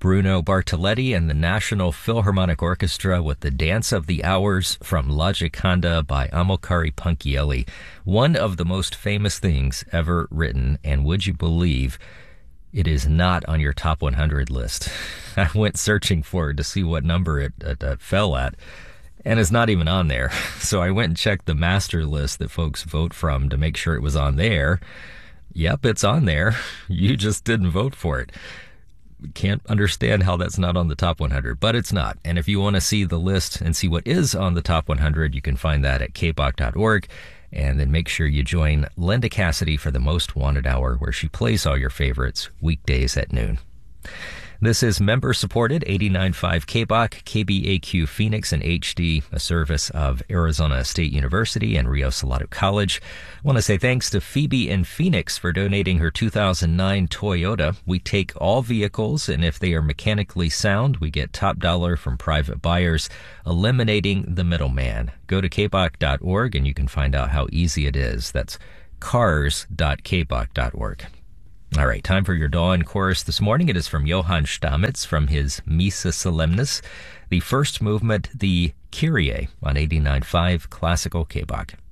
Bruno Bartoletti and the National Philharmonic Orchestra with the Dance of the Hours from La Gioconda by Amilcare Ponchielli. One of the most famous things ever written, and would you believe it is not on your top 100 list? I went searching for it to see what number it fell at, and it's not even on there. So I went and checked the master list that folks vote from to make sure it was on there. Yep, it's on there. You just didn't vote for it. Can't understand how that's not on the top 100, but it's not. And if you want to see the list and see what is on the top 100, you can find that at kbach.org. And then make sure you join Linda Cassidy for the Most Wanted Hour, where she plays all your favorites weekdays at noon. This is member-supported 89.5 KBAQ, KBAQ Phoenix and HD, a service of Arizona State University and Rio Salado College. I want to say thanks to Phoebe in Phoenix for donating her 2009 Toyota. We take all vehicles, and if they are mechanically sound, we get top dollar from private buyers, eliminating the middleman. Go to kbach.org and you can find out how easy it is. That's cars.kbach.org. All right, time for your dawn chorus this morning. It is from Johann Stamitz from his Missa Solemnis, the first movement, the Kyrie, on 89.5 Classical KBAQ.